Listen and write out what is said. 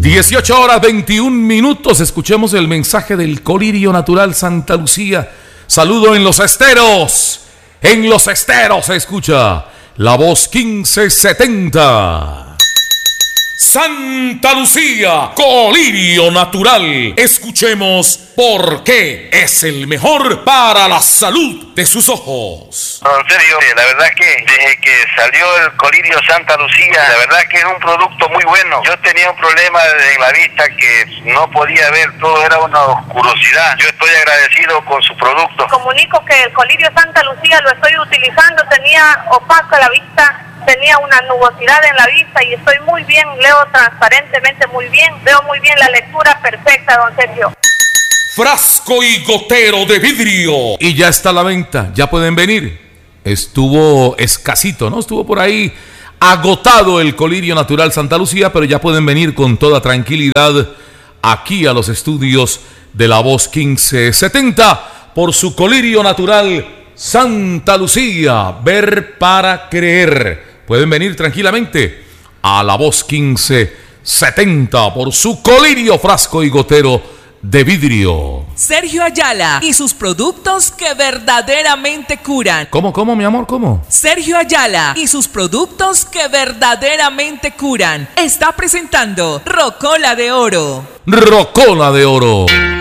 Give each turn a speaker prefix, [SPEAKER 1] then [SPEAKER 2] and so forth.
[SPEAKER 1] 18 horas 21 minutos. Escuchemos el mensaje del Colirio Natural Santa Lucía. Saludo en los esteros. En los esteros se escucha la voz 1570. Santa Lucía, Colirio Natural. Escuchemos por qué es el mejor para la salud de sus ojos.
[SPEAKER 2] En serio, la verdad que desde que salió el Colirio Santa Lucía, la verdad que es un producto muy bueno. Yo tenía un problema en la vista que no podía ver, todo era una oscurosidad. Yo estoy agradecido con su producto.
[SPEAKER 3] Comunico que el Colirio Santa Lucía lo estoy utilizando, tenía opaca la vista, tenía una nubosidad en la vista y estoy muy bien, leo transparentemente muy bien, veo muy bien la lectura perfecta, don Sergio.
[SPEAKER 1] Frasco y gotero de vidrio. Y ya está a la venta, ya pueden venir. Estuvo escasito, ¿no? Estuvo por ahí agotado el Colirio Natural Santa Lucía, pero ya pueden venir con toda tranquilidad aquí a los estudios de La Voz 1570 por su Colirio Natural Santa Lucía. Ver para creer. Pueden venir tranquilamente a La Voz 1570 por su Colirio, frasco y gotero de vidrio.
[SPEAKER 4] Sergio Ayala y sus productos que verdaderamente curan.
[SPEAKER 1] ¿Cómo, mi amor? ¿Cómo?
[SPEAKER 4] Sergio Ayala y sus productos que verdaderamente curan. Está presentando Rocola de Oro.
[SPEAKER 1] Rocola de Oro.